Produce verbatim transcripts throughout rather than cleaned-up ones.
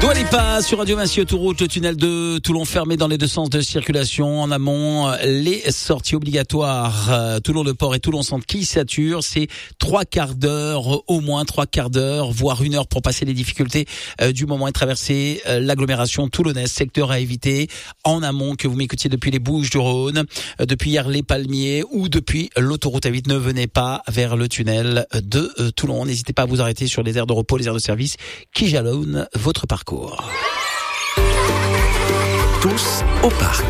Dua Lipa sur Radio Vinci Autoroute, le tunnel de Toulon fermé dans les deux sens de circulation. En amont, les sorties obligatoires Toulon Le Port et Toulon Centre qui saturent. C'est trois quarts d'heure, au moins trois quarts d'heure, voire une heure pour passer les difficultés du moment et traverser l'agglomération toulonnaise. Secteur à éviter en amont, que vous m'écoutiez depuis les Bouches-du-Rhône, depuis hier les Palmiers ou depuis l'autoroute A huit. Ne venez pas vers le tunnel de Toulon. N'hésitez pas à vous arrêter sur les aires de repos, les aires de service qui jalonnent votre parcours. Tous au parc.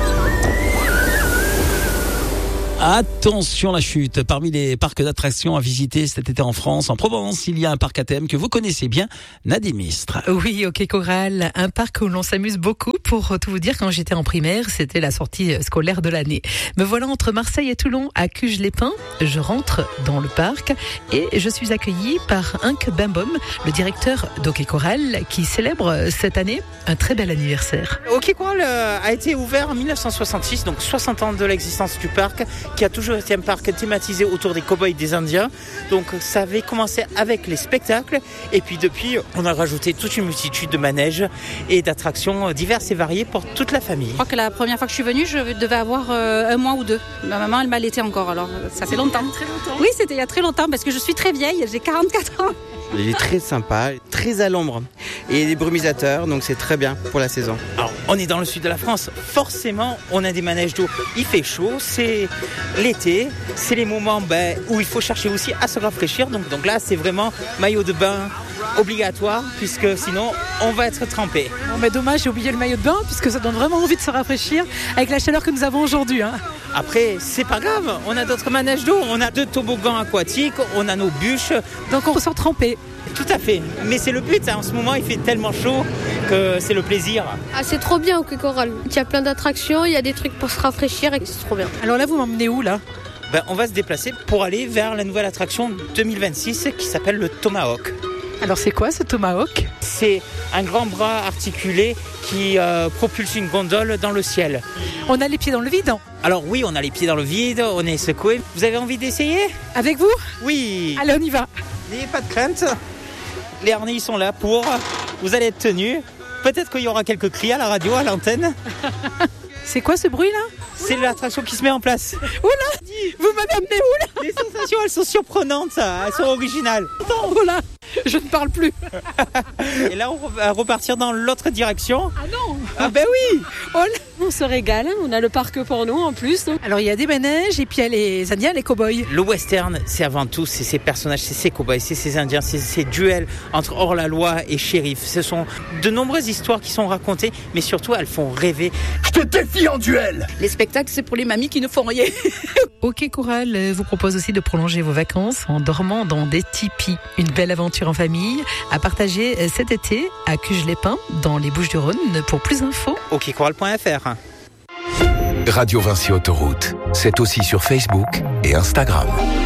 Attention la chute. Parmi les parcs d'attractions à visiter cet été en France, en Provence, il y a un parc à thème que vous connaissez bien, Nadim Mistre. Oui, OK Coral, un parc où l'on s'amuse beaucoup. Pour tout vous dire, quand j'étais en primaire, c'était la sortie scolaire de l'année. Me voilà entre Marseille et Toulon, à Cuges-les-Pins. Je rentre dans le parc et je suis accueillie par Henk Bimbom, le directeur d'Hockey Coral, qui célèbre cette année un très bel anniversaire. Hockey Coral a été ouvert en dix-neuf cent soixante-six, donc soixante ans de l'existence du parc, qui a toujours été un parc thématisé autour des cow-boys et des Indiens. Donc ça avait commencé avec les spectacles et puis depuis on a rajouté toute une multitude de manèges et d'attractions diverses et variées pour toute la famille. Je crois que la première fois que je suis venue, je devais avoir euh, un mois ou deux. Ma maman elle m'allaitait encore, alors ça fait longtemps. Très longtemps. Oui, c'était il y a très longtemps parce que je suis très vieille, j'ai quarante-quatre ans. Il est très sympa, très à l'ombre et des brumisateurs, donc c'est très bien pour la saison. Alors, on est dans le sud de la France, forcément, on a des manèges d'eau. Il fait chaud, c'est l'été, c'est les moments ben, où il faut chercher aussi à se rafraîchir. Donc, donc là, c'est vraiment maillot de bain obligatoire, puisque sinon, on va être trempé. Bon, mais dommage, j'ai oublié le maillot de bain, puisque ça donne vraiment envie de se rafraîchir avec la chaleur que nous avons aujourd'hui. Hein. Après, c'est pas grave, on a d'autres manèges d'eau, on a deux toboggans aquatiques, on a nos bûches. Donc on ressort trempé. Tout à fait, mais c'est le but, hein. En ce moment il fait tellement chaud que c'est le plaisir. Ah, c'est trop bien Hockey Coral, il y a plein d'attractions, il y a des trucs pour se rafraîchir et c'est trop bien. Alors là vous m'emmenez où là ? Ben, on va se déplacer pour aller vers la nouvelle attraction deux mille vingt-six qui s'appelle le Tomahawk. Alors c'est quoi ce Tomahawk ? C'est un grand bras articulé qui euh, propulse une gondole dans le ciel. On a les pieds dans le vide ? Alors oui, on a les pieds dans le vide, on est secoué. Vous avez envie d'essayer ? Avec vous ? Oui. Allez, on y va. N'ayez pas de crainte. Les harnais sont là pour... Vous allez être tenus. Peut-être qu'il y aura quelques cris à la radio, à l'antenne. C'est quoi ce bruit là ? C'est l'attraction qui se met en place. Oula ! Vous m'avez amené où là ? Les sensations, elles sont surprenantes, ça. Elles sont originales. Oula ! Je ne parle plus. Et là, on va repartir dans l'autre direction. Ah non ! Ah ben oui ! Oh là. On se régale, on a le parc pour nous en plus. Alors il y a des manèges et puis il y a les Indiens, les cow-boys. Le western, c'est avant tout, c'est ces personnages, c'est ces cow-boys, c'est ces Indiens, c'est ces duels entre hors-la-loi et shérif. Ce sont de nombreuses histoires qui sont racontées, mais surtout elles font rêver. Je te défie en duel. Les spectacles, c'est pour les mamies qui ne font rien. Hockey Coral vous propose aussi de prolonger vos vacances en dormant dans des tipis. Une belle aventure en famille à partager cet été à Cuges-les-Pins dans les Bouches-du-Rhône. Pour plus d'infos, hockey coral point f r. Radio Vinci Autoroute, c'est aussi sur Facebook et Instagram.